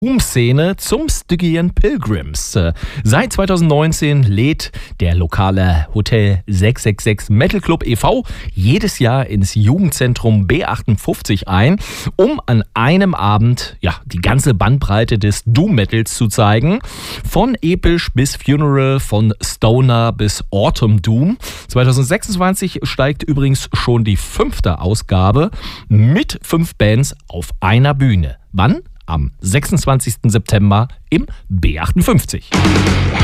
Szene zum Stygian Pilgrims. Seit 2019 lädt der lokale Hotel 666 Metal Club e.V. jedes Jahr ins Jugendzentrum B58 ein, um an einem Abend die ganze Bandbreite des Doom Metals zu zeigen. Von episch bis Funeral, von Stoner bis Autumn Doom. 2026 steigt übrigens schon die 5. Ausgabe mit 5 Bands auf einer Bühne. Wann? Am 26. September im B58.